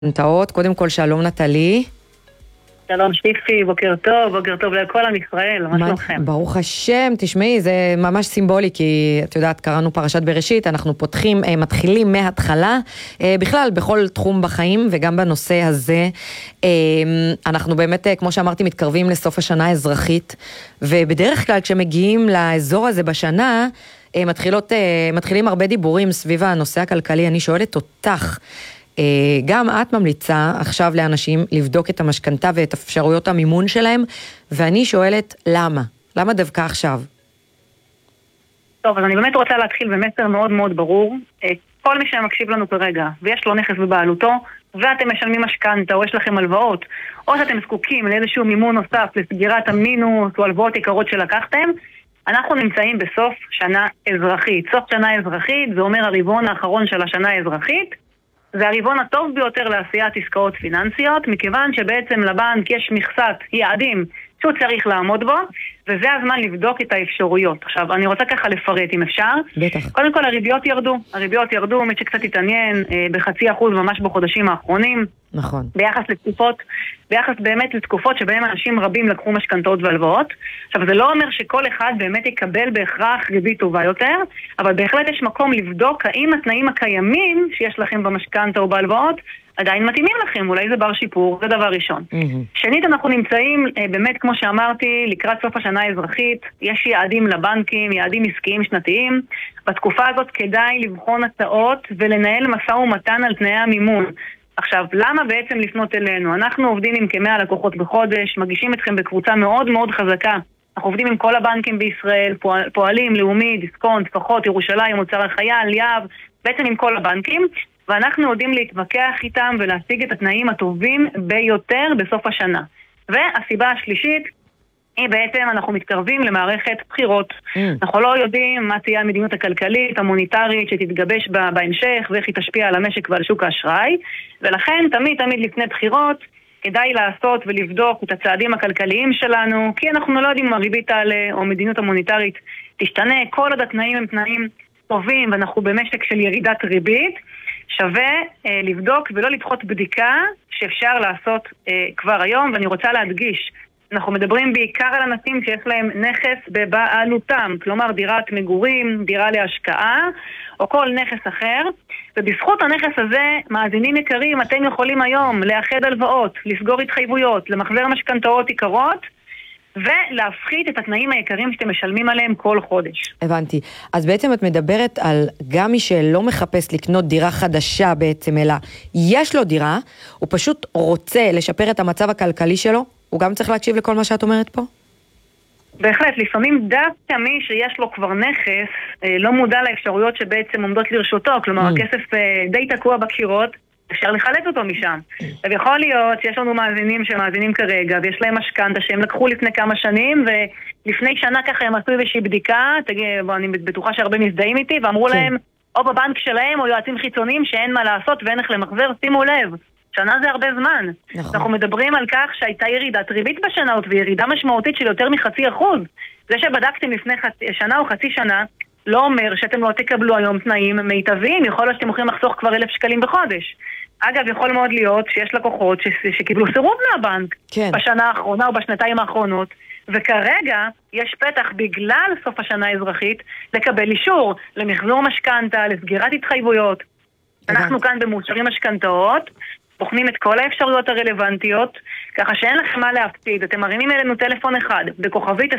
משכנתאות. קודם כל שלום נטלי. שלום שטיפי, בוקר טוב לכל עם ישראל, מה שלומכם? ברוך השם, תשמעי, זה ממש סימבולי, כי את יודעת, קראנו פרשת בראשית, אנחנו מתחילים מההתחלה, בכלל בכל תחום בחיים וגם בנושא הזה, אנחנו באמת, כמו שאמרתי, מתקרבים לסוף השנה האזרחית, ובדרך כלל כשמגיעים לאזור הזה בשנה, מתחילים הרבה דיבורים סביב הנושא הכלכלי. אני שואלת אותך, גם את ממליצה עכשיו לאנשים לבדוק את המשכנתה ואת אפשרויות המימון שלהם, ואני שואלת למה? למה דווקא עכשיו? טוב, אז אני באמת רוצה להתחיל במסר מאוד מאוד ברור. כל מי שמקשיב לנו כרגע, ויש לו נכס בבעלותו, ואתם משלמים משכנתה, או יש לכם הלוואות, או שאתם זקוקים לאיזשהו מימון נוסף לסגירת המינוס או הלוואות יקרות שלקחתם, אנחנו נמצאים בסוף שנה אזרחית. סוף שנה אזרחית, זה אומר הרבעון האחרון של השנה האזרחית, זה הרבעון הטוב ביותר לעשיית עסקאות פיננסיות, מכיוון שבעצם לבנק יש מכסת יעדים שהוא צריך לעמוד בו, וזה הזמן לבדוק את האפשרויות. עכשיו, אני רוצה ככה לפרט אם אפשר. בטח. קודם כל, הריביות ירדו, מי שקצת התעניין, ב0.5% ממש בחודשים האחרונים. נכון. ביחס באמת לתקופות שבהם אנשים רבים לקחו משכנתאות והלוואות. עכשיו, זה לא אומר שכל אחד באמת יקבל בהכרח ריבית טובה יותר, אבל בהחלט יש מקום לבדוק האם התנאים הקיימים שיש לכם במשכנתה או בהלוואות עדיין מתאימים לכם, אולי זה בר שיפור, זה דבר ראשון. שנית, אנחנו נמצאים באמת, כמו שאמרתי, לקראת סוף השנה האזרחית, יש יעדים לבנקים, יעדים עסקיים שנתיים. בתקופה הזאת כדאי לבחון הצעות ולנהל משא ומתן על תנאי המימון. עכשיו, למה בעצם לפנות אלינו? אנחנו עובדים עם כ100 לקוחות בחודש, מגישים אתכם בקבוצה מאוד מאוד חזקה. אנחנו עובדים עם כל הבנקים בישראל, פועלים, לאומי, דיסקונט, פחות, ירושלים, מוצר החייל, יהב, בעצם עם כל הבנקים. ואנחנו יודעים להתווכח איתם ולהשיג את התנאים הטובים ביותר בסוף השנה. והסיבה השלישית היא בעצם אנחנו מתקרבים למערכת בחירות. אנחנו לא יודעים מה תהיה המדיניות הכלכלית, המוניטרית שתתגבש בהמשך ואיך היא תשפיע על המשק ועל שוק האשראי. ולכן תמיד לפני בחירות כדאי לעשות ולבדוק את הצעדים הכלכליים שלנו, כי אנחנו לא יודעים אם הריבית תעלה או המדיניות המוניטרית תשתנה. כל עוד התנאים הם תנאים טובים ואנחנו במשק של ירידת ריבית, שווה לבדוק ולא לדחות בדיקה שאפשר לעשות כבר היום. ואני רוצה להדגיש, אנחנו מדברים בעיקר על אנשים שיש להם נכס בבעלותם, כלומר דירת מגורים, דירה להשקעה או כל נכס אחר, ובזכות הנכס הזה, מאזינים יקרים, אתם יכולים היום לאחד הלוואות, לסגור התחייבויות, למחזר משכנתאות יקרות ולהפחית את התנאים היקרים שאתם משלמים עליהם כל חודש. הבנתי. אז בעצם את מדברת על גם מי שלא מחפש לקנות דירה חדשה בעצם, אלא יש לו דירה, הוא פשוט רוצה לשפר את המצב הכלכלי שלו, הוא גם צריך להקשיב לכל מה שאת אומרת פה? בהחלט, לפעמים דווקא מי שיש לו כבר נכס, לא מודע לאפשרויות שבעצם עומדות לרשותו, כלומר הכסף די תקוע בקירות, אפשר לחלט אותו משם. ויכול להיות שיש לנו מאזינים שמאזינים כרגע, ויש להם משכנתה שהם לקחו לפני כמה שנים, ולפני שנה ככה הם עשו איזושהי בדיקה, אני בטוחה שהרבה מזדהים איתי, ואמרו להם, או בבנק שלהם, או יועצים חיצוניים, שאין מה לעשות ואין איך למחזר, שימו לב. שנה זה הרבה זמן. נכון. אנחנו מדברים על כך שהייתה ירידת ריבית בשנה, וירידה משמעותית של יותר מ0.5%. זה שבדקתם לפני שנה או חצי שנה, לא אומר שאתם לא תקבלו היום תנאים מיטביים. יכול להיות שאתם יכולים לחסוך כבר 1,000 שקלים בחודש. אגב, יכול מאוד להיות שיש לקוחות שקיבלו סירוב מהבנק בשנה האחרונה או בשנתיים האחרונות, וכרגע יש פתח בגלל סוף השנה האזרחית לקבל אישור למחזור משכנתה, לסגירת התחייבויות. אנחנו כאן במאושרים משכנתאות, בוחנים את כל האפשרויות הרלוונטיות, ככה שאין לכם מה להפסיד. אתם מרימים אלינו טלפון אחד, בכוכבית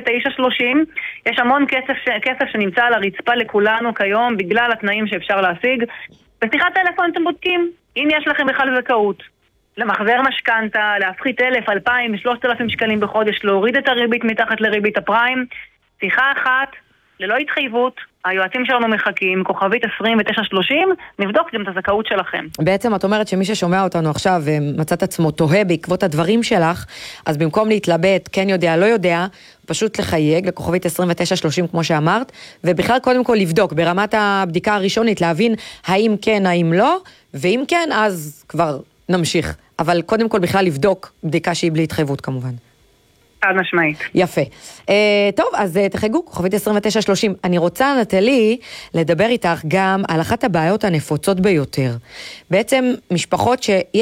2930, יש המון כסף שנמצא על הרצפה לכולנו כיום, בגלל התנאים שאפשר להשיג. בשיחת טלפון אתם בודקים, אם יש לכם בכלל זכאות, למחזר משכנתה, להפחית 1,000, 2,000, 3,000 שקלים בחודש, להוריד את הריבית מתחת לריבית הפריים, שיחה אחת, ללא התחייבות, היועצים שלנו מחכים, כוכבית 2930, נבדוק גם את הזכאות שלכם. בעצם את אומרת שמי ששומע אותנו עכשיו ומצאת עצמו תוהה בעקבות הדברים שלך, אז במקום להתלבט, כן יודע, לא יודע, פשוט לחייג לכוכבית 2930 כמו שאמרת, ובכלל קודם כל לבדוק ברמת הבדיקה הראשונית, להבין האם כן, האם לא, ואם כן, אז כבר נמשיך. אבל קודם כל בכלל לבדוק בדיקה שהיא בלי התחייבות כמובן. חד משמעית. יפה. טוב, אז תחגגו, כוכבית 2930. אני רוצה, נטלי, לדבר איתך גם על אחת הבעיות הנפוצות ביותר. בעצם משפחות